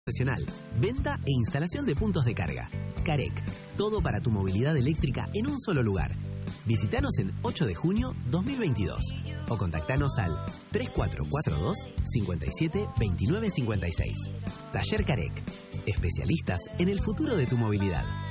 Profesional, venta e instalación de puntos de carga. Carec, todo para tu movilidad eléctrica en un solo lugar. Visítanos en 8 de junio 2022 o contactanos al 3442 57 29 56. Taller Carec, especialistas en el futuro de tu movilidad.